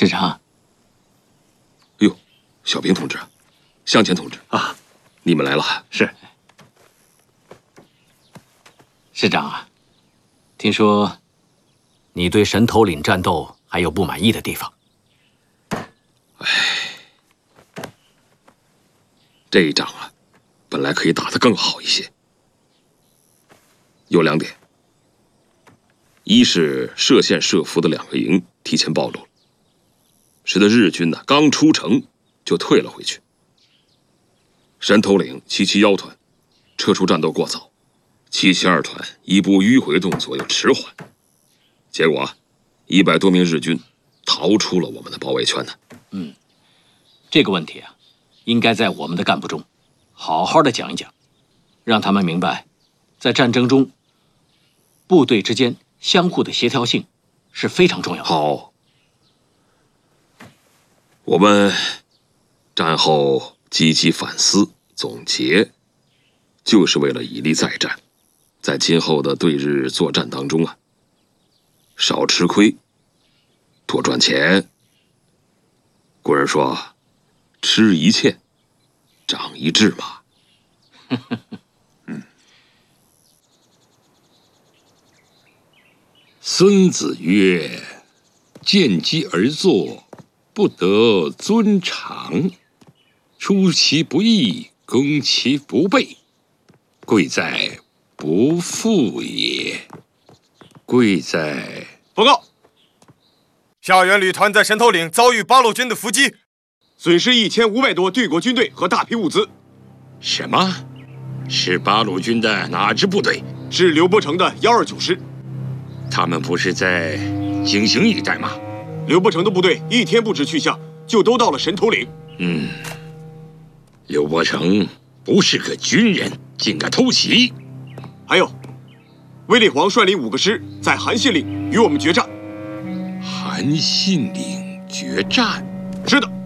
师长。 哟，小兵同志，向前同志啊， 你们来了。 是。 师长啊，听说你对神头岭战斗还有不满意的地方。 这一仗啊，本来可以打得更好一些。有2点：一是涉县涉伏的2个营提前暴露了，使得日军呢刚出城就退了回去。山头岭771团撤出战斗过早，772团一波迂回动作又迟缓，结果100多名日军逃出了我们的包围圈呢。 这个问题啊，应该在我们的干部中好好的讲一讲，让他们明白，在战争中，部队之间相互的协调性是非常重要的。 好，我们战后积极反思总结，就是为了以力再战，在今后的对日作战当中啊，少吃亏，多赚钱。古人说，吃一堑，长一智嘛。 孙子曰：“见机而作，不得遵常。出其不意，攻其不备，贵在不复也。贵在……” 报告，下元旅团在神头岭遭遇八路军的伏击，损失1500多对国军队和大批物资。 什么？是八路军的哪支部队？ 是刘伯承的129师。 他们不是在井陉一带吗？ 刘伯承的部队1天不知去向，就都到了神头岭。 刘伯承不是个军人，竟敢偷袭。 还有，卫立煌率领5个师在韩信岭与我们决战。 韩信岭决战？ 是的。